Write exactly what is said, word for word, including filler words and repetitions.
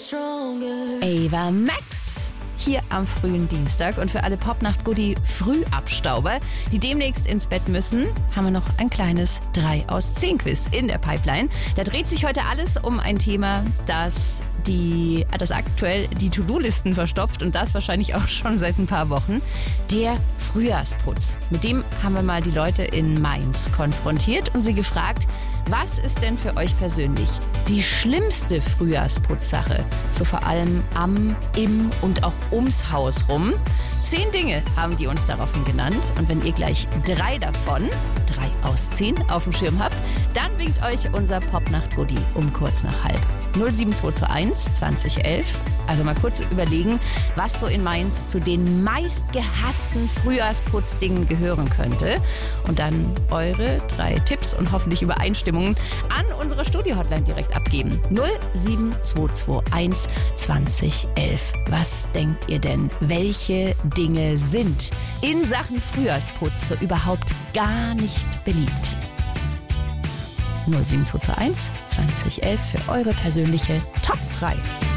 Ava Max hier am frühen Dienstag. Und für alle Popnacht-Goodie-Frühabstauber, die demnächst ins Bett müssen, haben wir noch ein kleines drei aus zehn Quiz in der Pipeline. Da dreht sich heute alles um ein Thema, das, die, das aktuell die To-Do-Listen verstopft, und das wahrscheinlich auch schon seit ein paar Wochen. Der Frühjahrsputz. Mit dem haben wir mal die Leute in Mainz konfrontiert und sie gefragt, was ist denn für euch persönlich die schlimmste Frühjahrsputzsache? So vor allem am, im und auch ums Haus rum. Zehn Dinge haben die uns daraufhin genannt. Und wenn ihr gleich drei davon, drei aus zehn, auf dem Schirm habt, dann winkt euch unser Popnacht-Goodie um kurz nach halb. null sieben zwei zwei eins zwanzig elf. Also mal kurz überlegen, was so in Mainz zu den meistgehassten Frühjahrsputzdingen gehören könnte. Und dann eure drei Tipps und hoffentlich Übereinstimmungen an unsere Studio-Hotline direkt abgeben. null sieben zwei zwei eins zwanzig elf. Was denkt ihr denn, welche Dinge sind in Sachen Frühjahrsputz so überhaupt gar nicht beliebt? null sieben zwei zwei eins zwanzig elf für eure persönliche Top drei.